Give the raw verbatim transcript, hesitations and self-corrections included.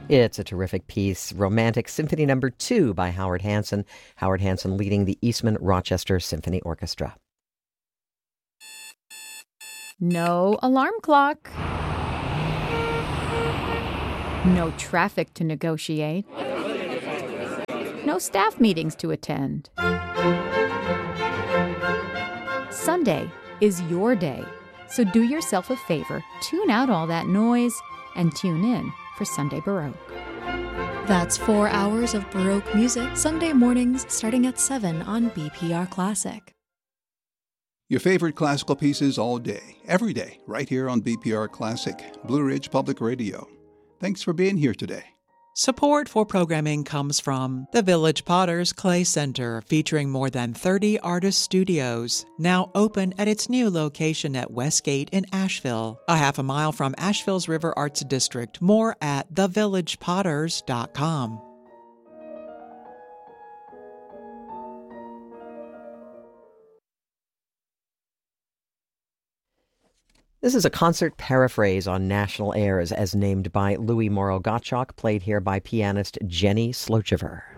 It's a terrific piece, Romantic Symphony Number Two by Howard Hanson. Howard Hanson leading the Eastman Rochester Symphony Orchestra. No alarm clock. No traffic to negotiate. No staff meetings to attend. Sunday is your day, so do yourself a favor, tune out all that noise, and tune in for Sunday Baroque. That's four hours of Baroque music, Sunday mornings starting at seven on B P R Classic. Your favorite classical pieces all day, every day, right here on B P R Classic, Blue Ridge Public Radio. Thanks for being here today. Support for programming comes from the Village Potters Clay Center, featuring more than thirty artist studios, now open at its new location at Westgate in Asheville, a half a mile from Asheville's River Arts District. More at the village potters dot com. This is a concert paraphrase on national airs as named by Louis Moreau Gottschalk, played here by pianist Jenny Slochever.